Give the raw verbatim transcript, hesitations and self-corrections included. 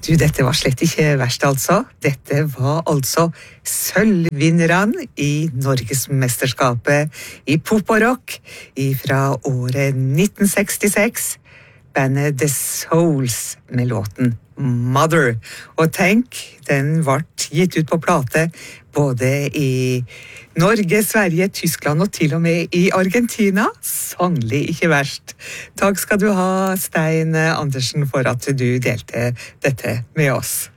Du, dette var slett ikke verst altså. Dette var altså sølvvinnerne i Norgesmesterskapet i pop og rock fra året nitten sekstiseks. Bandet The Souls med låten Mother. Og tenk, den ble gitt ut på plate både i Norge, Sverige, Tyskland og til og med i Argentina. Sannelig ikke verst. Takk skal du ha, Stein Andersen, for at du delte dette med oss.